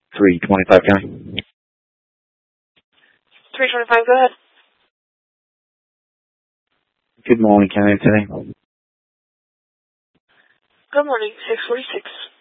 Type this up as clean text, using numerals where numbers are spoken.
325 County. 325, go ahead. Good morning, County today. Good morning, 646.